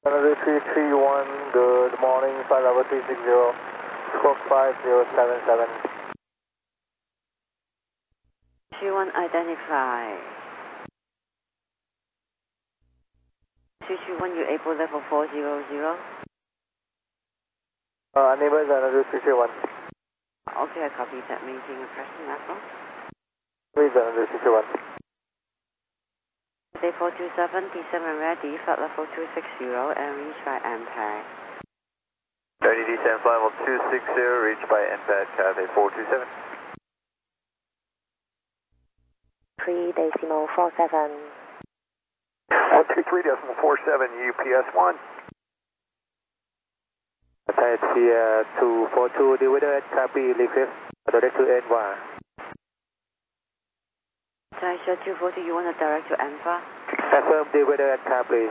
Another 331, good morning, flight level 360, squawk 5077. 31 identify. 331, you able level 400. Unable another 331. Okay, I copy that. Maintain a present level. Please another 331. Day 427, D7 ready, flight level 260 and reach by MPAG. 30 D7 flight level 260, reach by MPAG, Cathay 427. 3.47. 123.47, UPS 1. Taxi 242, divider at copy, request, direct to Enva. Taisha 240, you want to direct to ANVA? Affirm divider at car, please.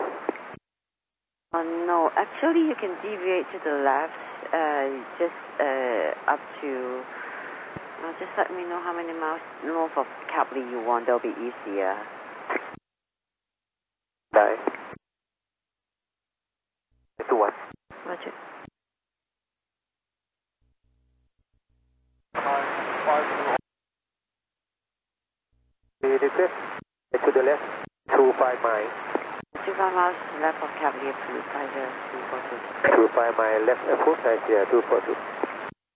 No, actually you can deviate to the left, just up to, just let me know how many miles north of Capley you want, that'll be easier. Bye. 21. Roger. Request, to the left, 25 miles. 25 miles left of Capley approved by the 242. 25 miles left, approved, Taxi 242.